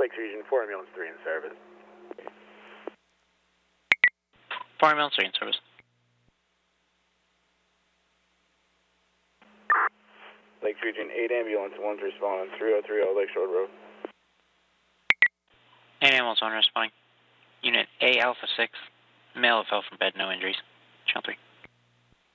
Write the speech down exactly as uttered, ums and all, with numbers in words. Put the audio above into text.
Lakes Region, four ambulance three in service. four ambulance three in service. Lakes Region, eight ambulance, one's responding, three oh three oh Lakeshore Road. eight ambulance one responding. Unit A Alpha six, male fell from bed, no injuries. Channel three.